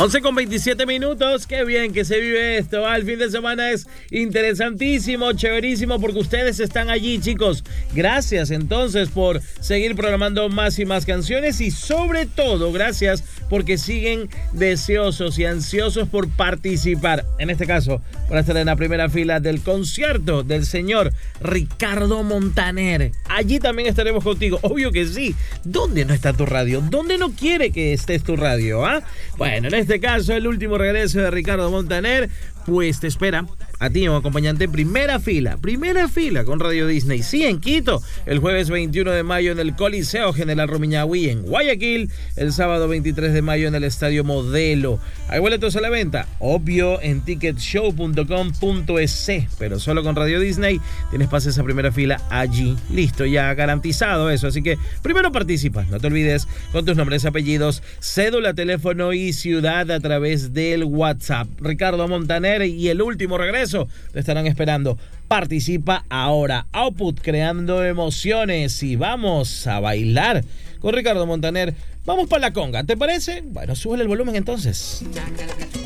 11:27. Qué bien que se vive esto. El fin de semana es interesantísimo, chéverísimo, porque ustedes están allí, chicos. Gracias entonces por seguir programando más y más canciones y sobre todo gracias porque siguen deseosos y ansiosos por participar. En este caso, por estar en la primera fila del concierto del señor Ricardo Montaner. Allí también estaremos contigo. Obvio que sí. ¿Dónde no está tu radio? ¿Dónde no quiere que estés tu radio? Bueno, en este caso, el último regreso de Ricardo Montaner, pues te espera a ti, un acompañante, primera fila con Radio Disney. Sí, en Quito, el jueves 21 de mayo en el Coliseo General Rumiñahui en Guayaquil, el sábado 23 de mayo en el Estadio Modelo. Hay boletos a la venta, obvio, en ticketshow.com.es, pero solo con Radio Disney tienes pases a primera fila allí. Listo, ya garantizado eso, así que primero participas, no te olvides, con tus nombres, apellidos, cédula, teléfono y ciudad a través del WhatsApp. Ricardo Montaner y el último regreso te estarán esperando. Participa ahora. Output, creando emociones, y vamos a bailar con Ricardo Montaner. Vamos para la conga, ¿te parece? Bueno, súbele el volumen entonces.